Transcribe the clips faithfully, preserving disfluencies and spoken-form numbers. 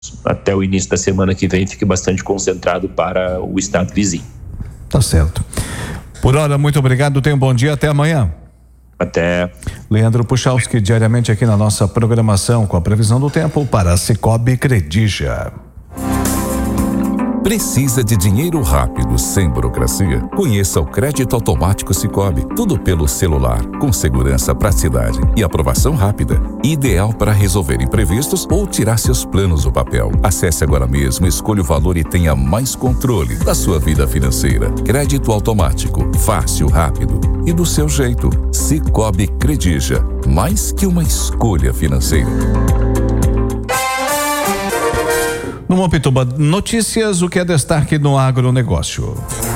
até o início da semana que vem fique bastante concentrado para o estado vizinho. Tá certo. Por hora, muito obrigado, tenha um bom dia, até amanhã. Até. Leandro Puchalski, diariamente aqui na nossa programação com a previsão do tempo para Cicobi Credija. Precisa de dinheiro rápido, sem burocracia? Conheça o Crédito Automático Cicobi. Tudo pelo celular, com segurança, praticidade e aprovação rápida. Ideal para resolver imprevistos ou tirar seus planos do papel. Acesse agora mesmo, escolha o valor e tenha mais controle da sua vida financeira. Crédito automático, fácil, rápido e do seu jeito. Cicobi Credija, mais que uma escolha financeira. No Mampituba Notícias, o que é destaque no agronegócio?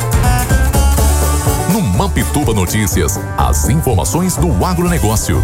No Mampituba Notícias, as informações do agronegócio.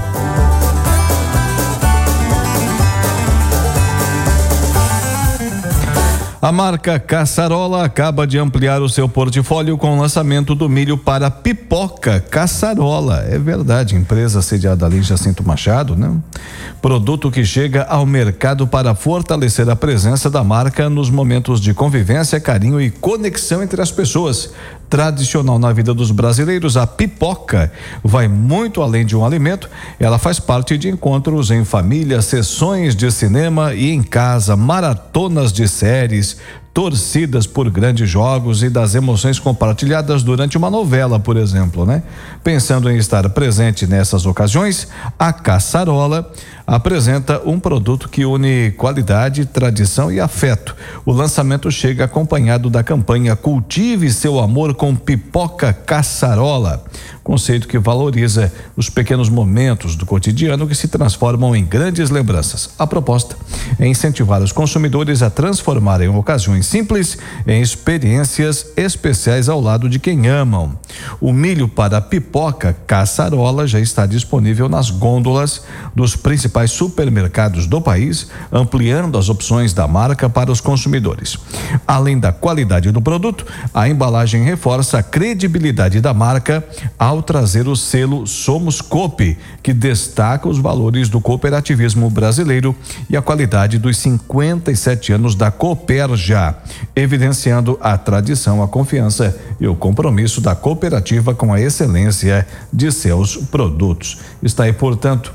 A marca Caçarola acaba de ampliar o seu portfólio com o lançamento do milho para pipoca Caçarola. É verdade, empresa sediada ali em Jacinto Machado, né? Produto que chega ao mercado para fortalecer a presença da marca nos momentos de convivência, carinho e conexão entre as pessoas. Tradicional na vida dos brasileiros, a pipoca vai muito além de um alimento. Ela faz parte de encontros em família, sessões de cinema e em casa, maratonas de séries, torcidas por grandes jogos e das emoções compartilhadas durante uma novela, por exemplo, né? Pensando em estar presente nessas ocasiões, a Caçarola apresenta um produto que une qualidade, tradição e afeto. O lançamento chega acompanhado da campanha Cultive seu amor com pipoca Caçarola, conceito que valoriza os pequenos momentos do cotidiano que se transformam em grandes lembranças. A proposta é incentivar os consumidores a transformarem ocasiões simples em experiências especiais ao lado de quem amam. O milho para pipoca Caçarola já está disponível nas gôndolas dos principais supermercados do país, ampliando as opções da marca para os consumidores. Além da qualidade do produto, a embalagem reforça a credibilidade da marca ao trazer o selo Somos Coop, que destaca os valores do cooperativismo brasileiro e a qualidade dos cinquenta e sete anos da Cooperja, evidenciando a tradição, a confiança e o compromisso da cooperativa com a excelência de seus produtos. Está aí, portanto,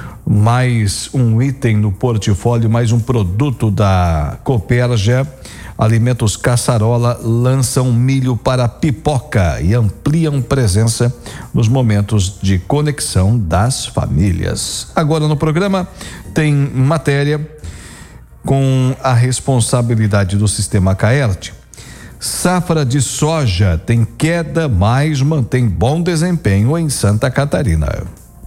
mais um item no portfólio, mais um produto da Cooperja. Alimentos Caçarola lançam milho para pipoca e ampliam presença nos momentos de conexão das famílias. Agora no programa tem matéria com a responsabilidade do sistema Caerte. Safra de soja tem queda, mas mantém bom desempenho em Santa Catarina.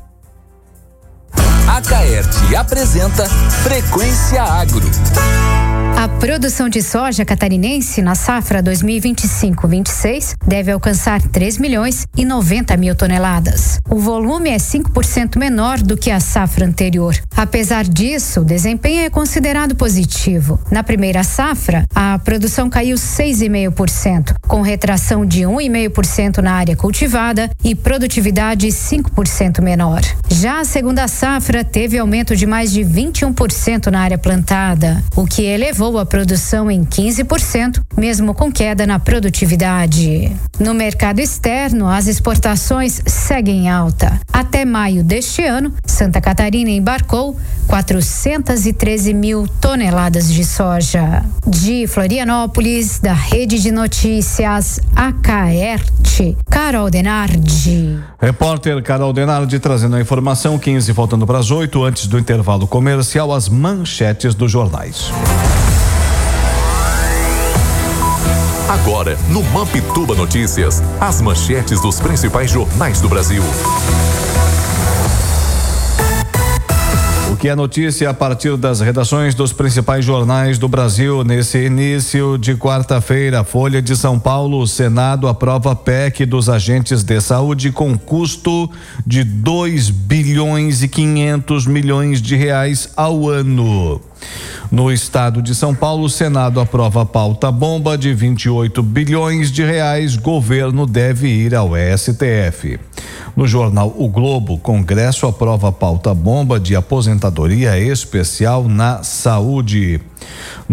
A Caerte apresenta Frequência Agro. A produção de soja catarinense na safra dois mil e vinte e cinco vinte e seis deve alcançar três milhões e noventa mil toneladas. O volume é cinco por cento menor do que a safra anterior. Apesar disso, o desempenho é considerado positivo. Na primeira safra, a produção caiu seis vírgula cinco por cento, com retração de um vírgula cinco por cento na área cultivada e produtividade cinco por cento menor. Já a segunda safra teve aumento de mais de vinte e um por cento na área plantada, o que elevou a produção em quinze por cento, mesmo com queda na produtividade. No mercado externo, as exportações seguem em alta. Até maio deste ano, Santa Catarina embarcou quatrocentas e treze mil toneladas de soja. De Florianópolis, da Rede de Notícias, a Caerte, Carol Denardi. Repórter Carol Denardi trazendo a informação, quinze faltando para as oito, antes do intervalo comercial, as manchetes dos jornais. Agora, no Mampituba Notícias, as manchetes dos principais jornais do Brasil. O que é notícia a partir das redações dos principais jornais do Brasil nesse início de quarta-feira? Folha de São Paulo, o Senado aprova P E C dos agentes de saúde com custo de dois bilhões e quinhentos milhões de reais ao ano. No estado de São Paulo, o Senado aprova a pauta bomba de vinte e oito bilhões de reais. Governo deve ir ao S T F. No jornal O Globo, Congresso aprova pauta bomba de aposentadoria especial na saúde.